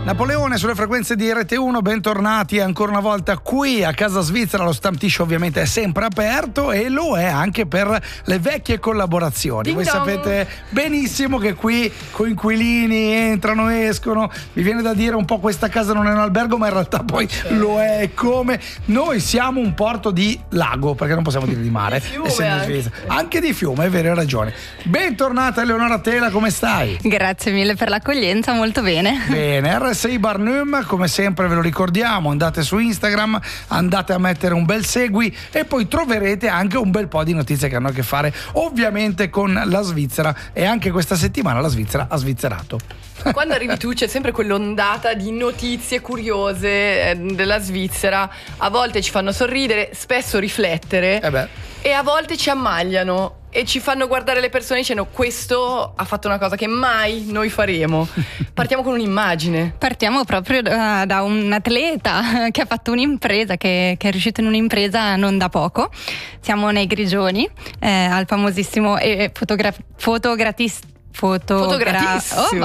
Napoleone sulle frequenze di RT1, bentornati ancora una volta qui a casa svizzera. Lo Stamptish ovviamente è sempre aperto e lo è anche per le vecchie collaborazioni. Ding Voi dong. sapete benissimo che qui coinquilini entrano, escono, mi viene da dire un po' questa casa non è un albergo, ma in realtà poi lo è. Come noi siamo un porto di lago, perché non possiamo dire di mare, Di fiume essendo in anche. Svizzera. Anche di fiume, è vero, hai ragione. Bentornata Eleonora Tela, come stai? Grazie mille per l'accoglienza, molto bene. Bene, RSI Barnum, come sempre ve lo ricordiamo, andate su Instagram, andate a mettere un bel segui e poi troverete anche un bel po' di notizie che hanno a che fare ovviamente con la Svizzera, e anche questa settimana la Svizzera ha svizzerato. Quando arrivi tu c'è sempre quell'ondata di notizie curiose della Svizzera. A volte ci fanno sorridere, spesso riflettere e a volte ci ammagliano e ci fanno guardare le persone dicendo: questo ha fatto una cosa che mai noi faremo. Partiamo con un'immagine. Partiamo proprio da un atleta che ha fatto un'impresa, che è riuscito in un'impresa non da poco. Siamo nei Grigioni, al famosissimo fotografatissimo. Fotografatissimo.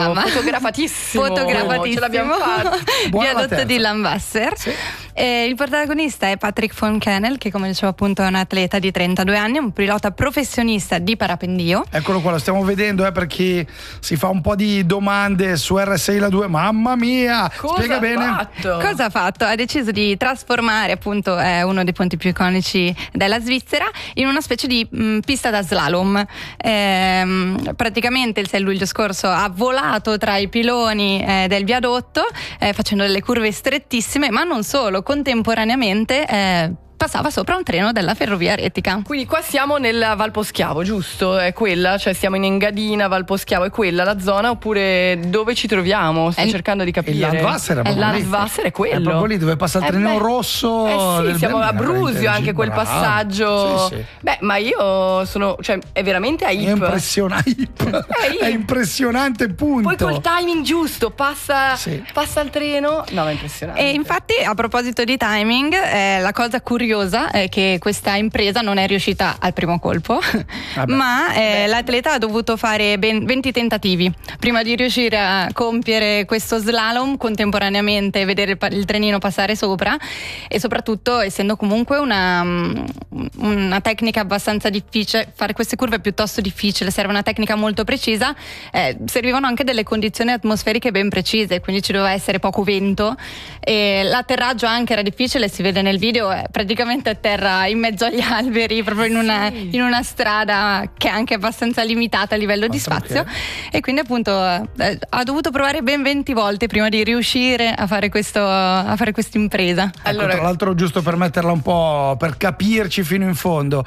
Ce l'abbiamo fatta. Viadotto di Landwasser. Sì. Il protagonista è Patrick von Kennel, che come dicevo appunto è un atleta di 32 anni, un pilota professionista di parapendio. Eccolo qua, lo stiamo vedendo, per chi si fa un po' di domande su RSI la 2. Mamma mia, spiega bene. Cosa ha fatto? Ha deciso di trasformare appunto uno dei ponti più iconici della Svizzera in una specie di pista da slalom. Praticamente il 6 luglio scorso ha volato tra i piloni del viadotto, facendo delle curve strettissime, ma non solo, contemporaneamente passava sopra un treno della ferrovia retica. Quindi qua siamo nella Val Poschiavo, giusto? È quella? Cioè siamo in Engadina, Val Poschiavo, è quella la zona? Oppure dove ci troviamo? Sto cercando di capire. Il Landwasser è proprio lì. Landwasser è quello. È proprio lì dove passa il trenino rosso. Sì, siamo a Brusio, anche quel passaggio. Sì. Beh, ma io sono, cioè, è veramente a È hip. impressionante. È impressionante, punto. Poi col timing giusto, passa il treno. No, è impressionante. E infatti, a proposito di timing, la cosa curiosa è che questa impresa non è riuscita al primo colpo, ma l'atleta ha dovuto fare ben 20 tentativi prima di riuscire a compiere questo slalom contemporaneamente, vedere il trenino passare sopra, e soprattutto, essendo comunque una tecnica abbastanza difficile, fare queste curve è piuttosto difficile, serve una tecnica molto precisa, servivano anche delle condizioni atmosferiche ben precise, quindi ci doveva essere poco vento e l'atterraggio anche era difficile, si vede nel video, praticamente a terra in mezzo agli alberi, proprio in una strada che è anche abbastanza limitata a livello di spazio, e quindi appunto ha dovuto provare ben 20 volte prima di riuscire a fare questa impresa. Allora, tra l'altro, giusto per metterla un po', per capirci fino in fondo,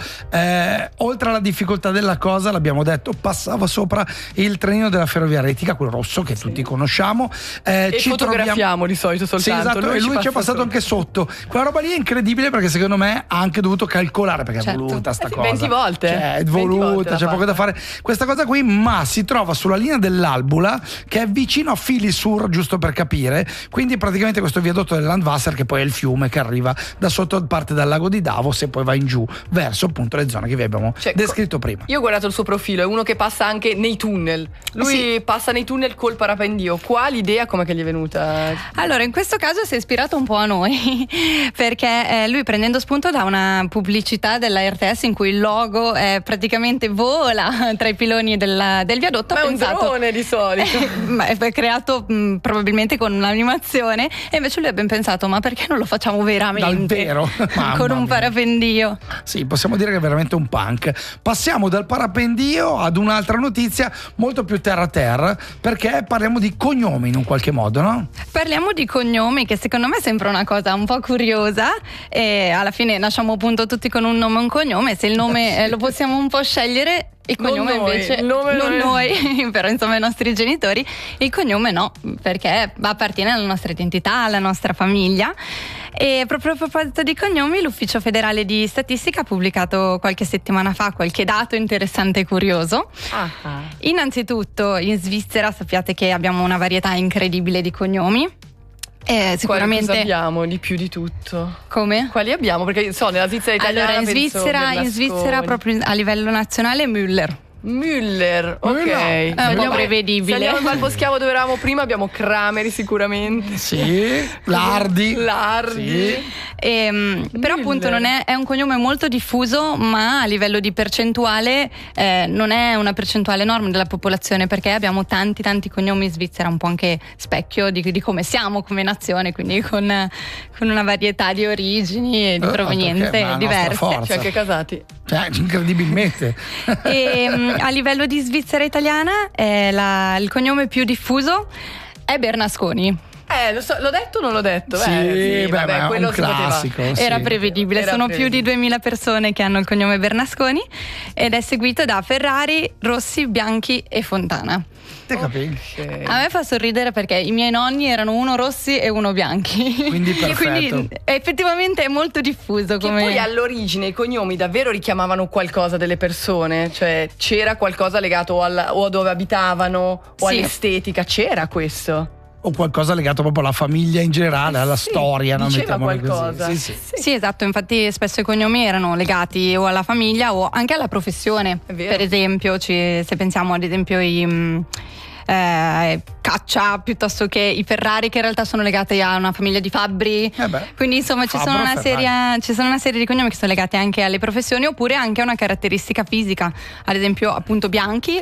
oltre alla difficoltà della cosa, l'abbiamo detto, passava sopra il trenino della ferrovia retica, quello rosso che tutti conosciamo, e ci fotografiamo di solito soltanto. Sì, esatto, e lui ci è passato anche sotto. Quella roba lì è incredibile, perché secondo me ha anche dovuto calcolare, perché è voluta sta cosa. 20 volte. Cioè, è voluta, c'è poco da fare. Questa cosa qui, ma si trova sulla linea dell'Albula, che è vicino a Filisur, giusto per capire. Quindi praticamente questo viadotto del Landwasser, che poi è il fiume che arriva da sotto, parte dal lago di Davos e poi va in giù verso appunto le zone che vi abbiamo descritto prima. Io ho guardato il suo profilo, è uno che passa anche nei tunnel. Lui passa nei tunnel col parapendio. Qua l'idea come che gli è venuta? Allora, in questo caso si è ispirato un po' a noi, perché lui, prendendo spunto da una pubblicità della RTS in cui il logo praticamente vola tra i piloni del viadotto, ma è un drone di solito. Ma è creato probabilmente con un'animazione, e invece lui ha ben pensato: ma perché non lo facciamo veramente? Davvero? Con un parapendio. Sì, possiamo dire che è veramente un punk. Passiamo dal parapendio ad un'altra notizia molto più terra a terra, perché parliamo di cognomi in un qualche modo, no? Parliamo di cognomi, che secondo me sembra una cosa un po' curiosa, e alla fine nasciamo appunto tutti con un nome e un cognome. Se il nome lo possiamo un po' scegliere, il cognome invece non noi, però insomma i nostri genitori, il cognome no, perché appartiene alla nostra identità, alla nostra famiglia. E proprio a proposito di cognomi, l'Ufficio Federale di Statistica ha pubblicato qualche settimana fa qualche dato interessante e curioso. Innanzitutto, in Svizzera sappiate che abbiamo una varietà incredibile di cognomi. Sicuramente cosa abbiamo di più di tutto? Come? Quali abbiamo? Perché so, nella Svizzera italiana allora in Svizzera proprio a livello nazionale Müller. Müller, ok. È un po' prevedibile. Se andiamo al Valboschiavo dove eravamo prima, abbiamo Crameri sicuramente. Sì, Lardi. Sì. Però appunto è un cognome molto diffuso, ma a livello di percentuale non è una percentuale enorme della popolazione, perché abbiamo tanti cognomi in Svizzera, un po' anche specchio di come siamo come nazione, quindi con una varietà di origini e di provenienze diverse. Cioè anche casati. Incredibilmente. E a livello di Svizzera italiana il cognome più diffuso è Bernasconi. L'ho detto o non l'ho detto? Sì, vabbè, quello è un classico. Sì. Era prevedibile. Sono più di 2000 persone che hanno il cognome Bernasconi ed è seguito da Ferrari, Rossi, Bianchi e Fontana. Te capisci? Okay. A me fa sorridere perché i miei nonni erano uno Rossi e uno Bianchi. Quindi perfetto. Quindi effettivamente è molto diffuso. Che poi all'origine i cognomi davvero richiamavano qualcosa delle persone, cioè c'era qualcosa legato o a dove abitavano o all'estetica, c'era questo. O qualcosa legato proprio alla famiglia in generale, alla storia, no? Diceva qualcosa. Così. Sì, esatto, infatti spesso i cognomi erano legati o alla famiglia o anche alla professione. Per esempio, se pensiamo ad esempio Caccia piuttosto che i Ferrari, che in realtà sono legati a una famiglia di fabbri, quindi insomma ci sono una serie di cognomi che sono legati anche alle professioni oppure anche a una caratteristica fisica, ad esempio appunto Bianchi,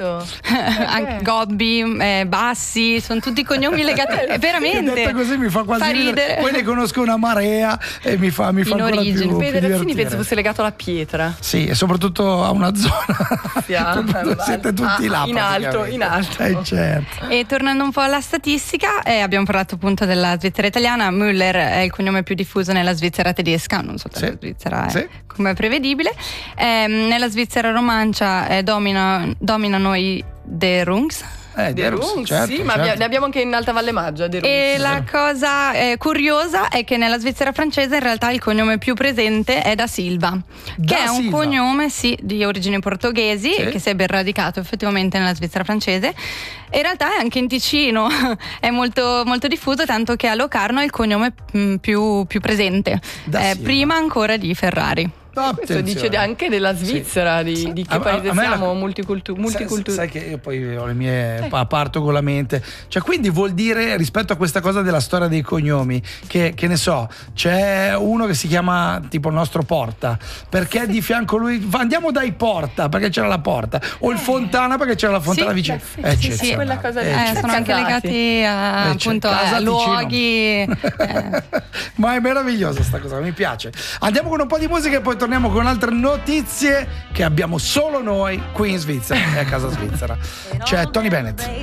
Gobbi, Bassi, sono tutti cognomi legati veramente. Detto così mi fa quasi ridere. Poi ne conosco una marea e mi fa ancora più Federazioni penso fosse legato alla pietra. Sì, e soprattutto a una zona. Siete tutti là in alto. Certo. E tornando un po' alla statistica, abbiamo parlato appunto della Svizzera italiana. Müller è il cognome più diffuso nella Svizzera tedesca, non soltanto Svizzera, come è prevedibile. Nella Svizzera romancia dominano i Derungs. Sì, ma ne abbiamo anche in Alta Valle Maggia. E la cosa curiosa è che nella Svizzera francese in realtà il cognome più presente è Da Silva, che è un cognome di origini portoghesi che si è ben radicato effettivamente nella Svizzera francese. E in realtà è anche in Ticino è molto, molto diffuso, tanto che a Locarno è il cognome più presente, prima ancora di Ferrari. Questo dice anche della Svizzera, di che paese siamo, multiculturali. Sai che io poi ho le mie parto con la mente, cioè quindi vuol dire, rispetto a questa cosa della storia dei cognomi, che ne so, c'è uno che si chiama tipo il nostro Porta, perché di fianco lui andiamo dai Porta perché c'era la Porta, o il Fontana perché c'era la Fontana vicino. Sì, quella cosa sono anche legati appunto a luoghi. Ma è meravigliosa sta cosa, mi piace. Andiamo con un po' di musica e poi torniamo con altre notizie che abbiamo solo noi qui in Svizzera e a casa svizzera. C'è Tony Bennett.